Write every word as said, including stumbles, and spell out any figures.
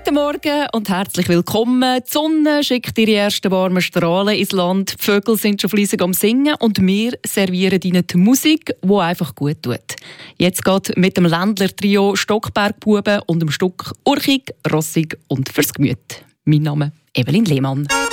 Guten Morgen und herzlich willkommen. Die Sonne schickt ihre ersten warmen Strahlen ins Land. Die Vögel sind schon fleissig am Singen und wir servieren ihnen die Musik, die einfach gut tut. Jetzt geht mit dem Ländler-Trio Stockbergbuben und dem Stück Urchig, Rossig und fürs Gemüt. Mein Name Evelyn Lehmann.